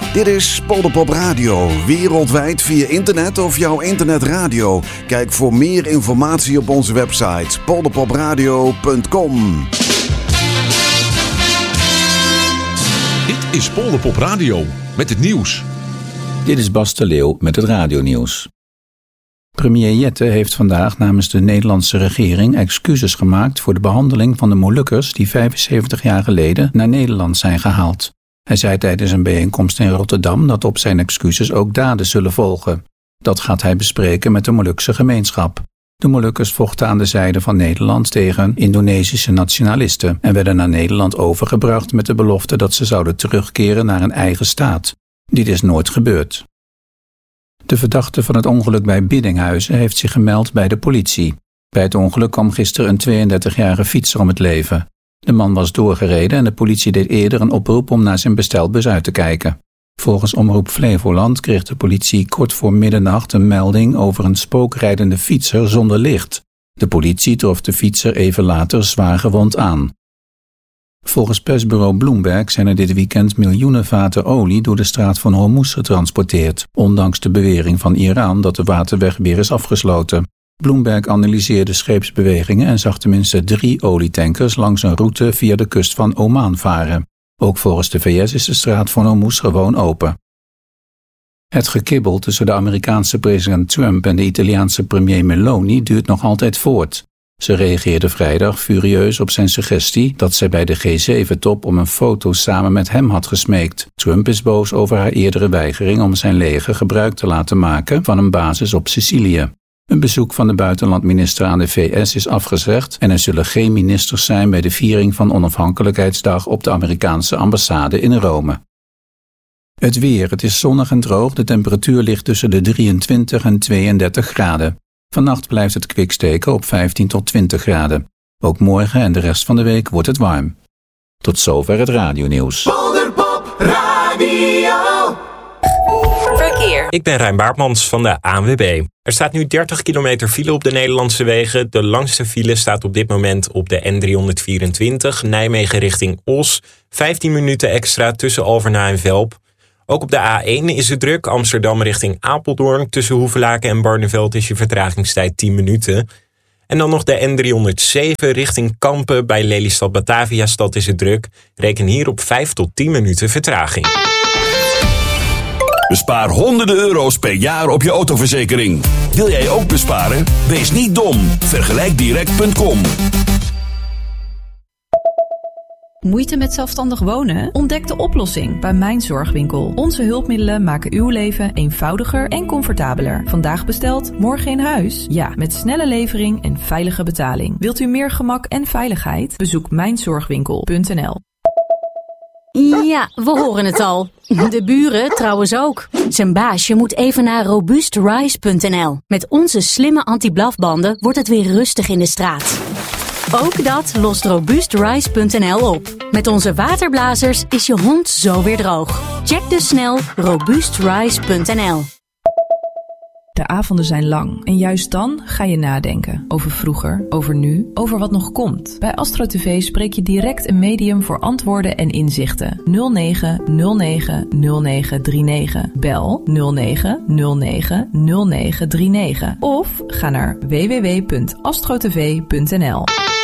Dit is Polderpop Radio, wereldwijd via internet of jouw internetradio. Kijk voor meer informatie op onze website polderpopradio.com. Dit is Polderpop Radio met het nieuws. Dit is Bas de Leeuw met het radionieuws. Premier Jette heeft vandaag namens de Nederlandse regering excuses gemaakt voor de behandeling van de Molukkers die 75 jaar geleden naar Nederland zijn gehaald. Hij zei tijdens een bijeenkomst in Rotterdam dat op zijn excuses ook daden zullen volgen. Dat gaat hij bespreken met de Molukse gemeenschap. De Molukkers vochten aan de zijde van Nederland tegen Indonesische nationalisten en werden naar Nederland overgebracht met de belofte dat ze zouden terugkeren naar een eigen staat. Dit is nooit gebeurd. De verdachte van het ongeluk bij Biddinghuizen heeft zich gemeld bij de politie. Bij het ongeluk kwam gisteren een 32-jarige fietser om het leven. De man was doorgereden en de politie deed eerder een oproep om naar zijn bestelbus uit te kijken. Volgens Omroep Flevoland kreeg de politie kort voor middernacht een melding over een spookrijdende fietser zonder licht. De politie trof de fietser even later zwaargewond aan. Volgens persbureau Bloomberg zijn er dit weekend miljoenen vaten olie door de straat van Hormuz getransporteerd, ondanks de bewering van Iran dat de waterweg weer is afgesloten. Bloomberg analyseerde scheepsbewegingen en zag tenminste 3 olietankers langs een route via de kust van Oman varen. Ook volgens de VS is de straat van Hormuz gewoon open. Het gekibbel tussen de Amerikaanse president Trump en de Italiaanse premier Meloni duurt nog altijd voort. Ze reageerde vrijdag furieus op zijn suggestie dat zij bij de G7-top om een foto samen met hem had gesmeekt. Trump is boos over haar eerdere weigering om zijn leger gebruik te laten maken van een basis op Sicilië. Een bezoek van de buitenlandminister aan de VS is afgezegd en er zullen geen ministers zijn bij de viering van Onafhankelijkheidsdag op de Amerikaanse ambassade in Rome. Het weer, het is zonnig en droog, de temperatuur ligt tussen de 23 en 32 graden. Vannacht blijft het kwik steken op 15 tot 20 graden. Ook morgen en de rest van de week wordt het warm. Tot zover het radionieuws. Polderpop Radio. Verkeer. Ik ben Rijn Baartmans van de ANWB. Er staat nu 30 kilometer file op de Nederlandse wegen. De langste file staat op dit moment op de N324, Nijmegen richting Os. 15 minuten extra tussen Alverna en Velp. Ook op de A1 is het druk. Amsterdam richting Apeldoorn. Tussen Hoevelaken en Barneveld is je vertragingstijd 10 minuten. En dan nog de N307 richting Kampen bij Lelystad Bataviastad is het druk. Reken hier op 5 tot 10 minuten vertraging. Bespaar honderden euro's per jaar op je autoverzekering. Wil jij ook besparen? Wees niet dom. Vergelijkdirect.com. Moeite met zelfstandig wonen? Ontdek de oplossing bij Mijn Zorgwinkel. Onze hulpmiddelen maken uw leven eenvoudiger en comfortabeler. Vandaag besteld, morgen in huis? Ja, met snelle levering en veilige betaling. Wilt u meer gemak en veiligheid? Bezoek mijnzorgwinkel.nl. Ja, we horen het al. De buren trouwens ook. Zijn baasje moet even naar robuustrise.nl. Met onze slimme anti-blafbanden wordt het weer rustig in de straat. Ook dat lost robuustrise.nl op. Met onze waterblazers is je hond zo weer droog. Check dus snel robuustrise.nl. De avonden zijn lang en juist dan ga je nadenken. Over vroeger, over nu, over wat nog komt. Bij Astro TV spreek je direct een medium voor antwoorden en inzichten. 09 09 0939. Bel 09 09 0939. Of ga naar www.astrotv.nl.